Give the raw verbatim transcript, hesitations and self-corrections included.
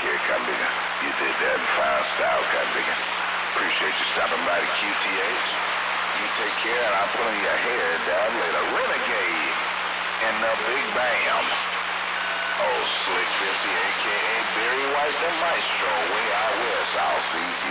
care, Cutbigger. You did that in fine style, Cutbigger. Appreciate you stopping by the Q T H. You take care, and I'm pulling your hair down later. Renegade and the Big Bam. Oh, Slick fifty, a k a. Barry White, the Maestro, way out west. I'll see you.